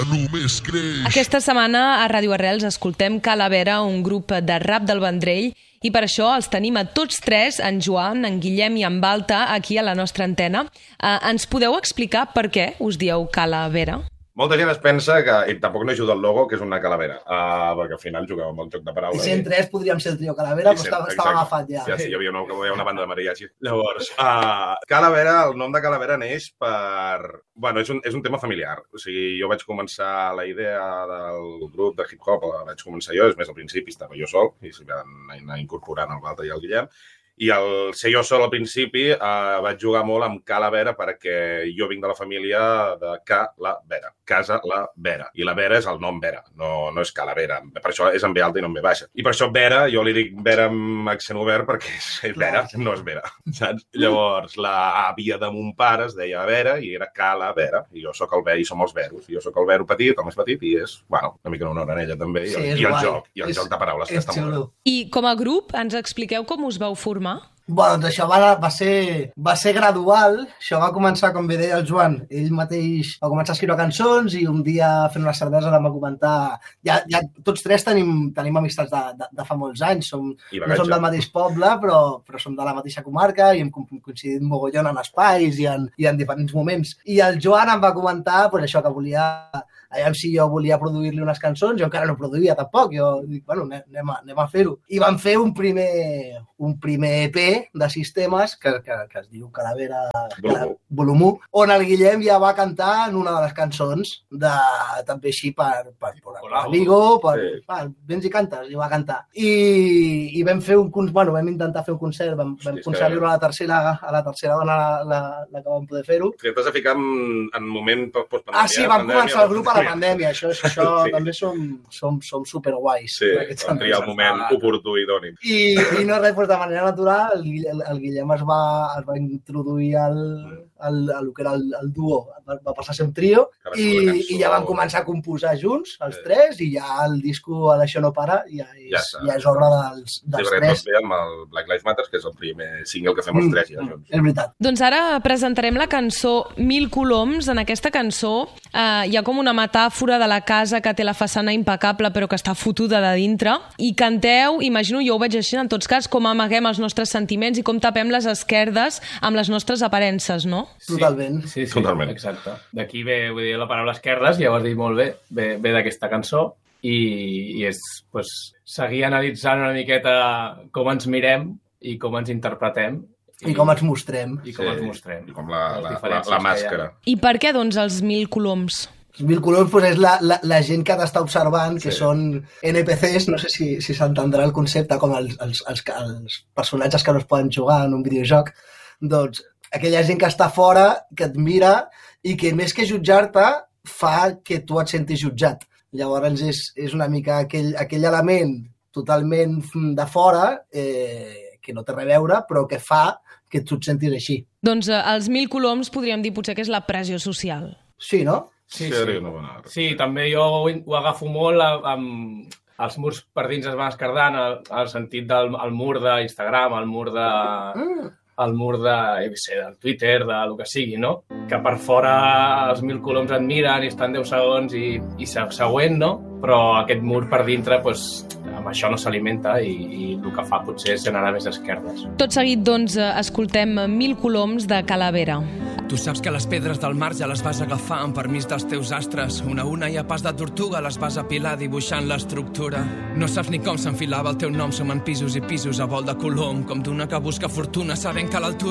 només creix. Aquesta setmana a Ràdio Arrels escoltem Calavera, un grup de rap del Vendrell, i per això els tenim a tots tres, en Joan, en Guillem i en Balta, aquí a la nostra antena. Ens podeu explicar per què us dieu Calavera? Molta gent es pensa que, i tampoc no ajuda el logo, que és una calavera, perquè al final jugueu amb el joc de paraules. I si en tres podríem ser el trio Calavera, però estava agafat ja. Sí, hi havia una banda de mariachi. Llavors, Calavera, el nom de Calavera neix per... Bueno, és un tema familiar. O sigui, jo vaig començar la idea del grup de hip-hop, vaig començar jo, és més al principi estava jo sol, i s'hi van anar incorporant el Balta i el Guillem. I al ser jo sol al principi vaig jugar molt amb Calavera perquè jo vinc de la família de Calavera, Casa la Vera. I la Vera és el nom Vera, no és Calavera. Per això és en B alta i no en B baixa. I per això Vera, jo li dic Vera amb accent obert perquè és Vera, no és Vera, saps? Llavors, l'àvia de mon pare es deia Vera i era Calavera. I jo sóc el Vera i som els Veros. Jo sóc el Vero petit, el més petit, i és, bueno, una mica en honor a ella també. I el joc de paraules que està molt bé. I com a grup, ens expliqueu com us vau formar? Bueno, doncs això va ser gradual. Això va començar, com bé deia el Joan, ell mateix va començar a escriure cançons i un dia fent una cervesa em va comentar... Ja tots tres tenim amistats de fa molts anys. No som del mateix poble, però som de la mateixa comarca i hem coincidit mogollon en espais i en diferents moments. I el Joan em va comentar pues, això que volia... Aviam si jo volia produir-li unes cançons, jo encara no produïa tampoc, jo dic, bueno, anem a fer-ho. I vam fer un primer EP de 6 temes que es diu Calavera Volum 1, on el Guillem ja va cantar en una de les cançons, també així per Vigo, vens i cantes, i va cantar. I vam fer vam intentar fer un concert, vam concedir-ho a la tercera dona la que vam poder fer-ho. Que t'has de ficar en moment postpandèmia. Sí, vam començar el grup a la pandèmia, això també som superguais. Sí, vam triar el moment oportú i idoni. I no res, de manera natural, el Guillem es va introduir el que era el duo, va passar a ser un trio, i ja van començar a composar junts, els tres, i ja el disco a l'Això no para, ja és obra dels tres. Tot bé amb el Black Lives Matter, que és el primer single que fem els tres ja junts. És veritat. Doncs ara presentarem la cançó 1000 coloms. En aquesta cançó hi ha com una metàfora de la casa que té la façana impecable però que està fotuda de dintre, i canteu, imagino, jo ho veig així en tots cas, com amaguem els nostres sentiments i com tapem les esquerdes amb les nostres aparences, no? Totalment. Sí, totalment. Exacte. D'aquí ve, vull dir, la paraula esquerdes, ja ho has dit molt bé, ve d'aquesta cançó, i és seguir analitzant una miqueta com ens mirem i com ens interpretem. I com ens mostrem. I com ens mostrem. I com la màscara. I per què, doncs, els 1000 coloms? Els 1000 coloms és la gent que t'està observant, que són NPCs, no sé si s'entendrà el concepte, com els personatges que no es poden jugar en un videojoc. Doncs aquella gent que està fora, que et mira i que més que jutjar-te fa que tu et sentis jutjat. Llavors és una mica aquell element totalment de fora que no té res a veure, però que fa que tu et sentis així. Doncs els 1000 coloms podríem dir potser que és la pressió social. Sí, no? Sí, també jo ho agafo molt amb els murs per dins es van esquerdant, al sentit del mur d'Instagram, el mur del Twitter, del que sigui, no? Que per fora els 1000 coloms et miren i estan 10 segons i següent, no? Però aquest mur per dintre, amb això no s'alimenta i el que fa potser és generar més esquerdes. Tot seguit, doncs, escoltem 1000 coloms de Calavera. Tu saps que les pedres del mar ja les vas agafar amb permís dels teus astres. Una a una i a pas de tortuga les vas apilar dibuixant l'estructura. No saps ni com s'enfilava el teu nom, som en pisos i pisos a vol de colom, com d'una que busca fortuna sabent que a l'altura